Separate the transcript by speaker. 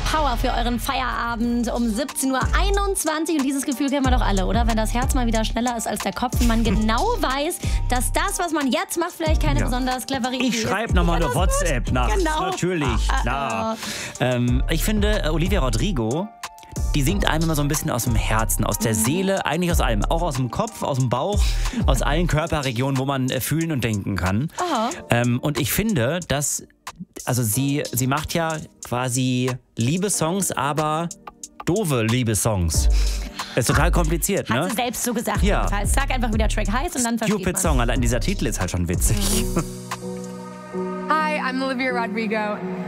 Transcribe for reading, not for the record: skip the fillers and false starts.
Speaker 1: Power für euren Feierabend um 17:21 Uhr. Und dieses Gefühl kennen wir doch alle, oder? Wenn das Herz mal wieder schneller ist als der Kopf und man genau weiß, dass das, was man jetzt macht, vielleicht keine besonders clevere Idee ist.
Speaker 2: Ich schreibe nochmal eine WhatsApp nachts.
Speaker 1: Genau.
Speaker 2: Natürlich, klar. Ich finde, Olivia Rodrigo, die singt einem immer so ein bisschen aus dem Herzen, aus der Seele, eigentlich aus allem. Auch aus dem Kopf, aus dem Bauch, aus allen Körperregionen, wo man fühlen und denken kann. Und ich finde, dass, also sie macht ja quasi Liebessongs, aber doofe Liebessongs. Ist total kompliziert, ne?
Speaker 1: Hat sie selbst so gesagt.
Speaker 2: Ja.
Speaker 1: Jedenfalls. Sag einfach, wie der Track heißt und dann versteht
Speaker 2: Stupid
Speaker 1: man's.
Speaker 2: Song, allein dieser Titel ist halt schon witzig.
Speaker 3: Hi, I'm Olivia Rodrigo.